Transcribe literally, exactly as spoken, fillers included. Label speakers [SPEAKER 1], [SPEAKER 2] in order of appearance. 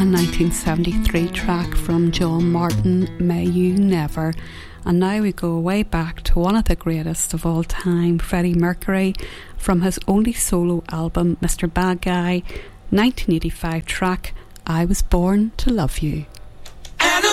[SPEAKER 1] a nineteen seventy-three track from John Martin, May You Never. And now we go way back to one of the greatest of all time, Freddie Mercury, from his only solo album, Mister Bad Guy, nineteen eighty-five track, I Was Born to Love You.